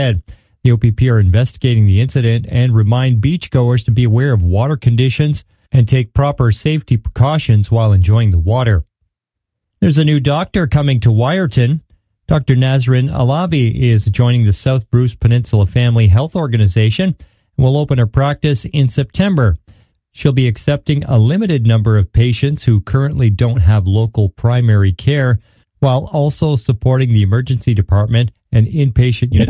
The OPP are investigating the incident and remind beachgoers to be aware of water conditions and take proper safety precautions while enjoying the water. There's a new doctor coming to Wyerton. Dr. Nazrin Alavi is joining the South Bruce Peninsula Family Health Organization and will open her practice in September. She'll be accepting a limited number of patients who currently don't have local primary care, while also supporting the emergency department and inpatient unit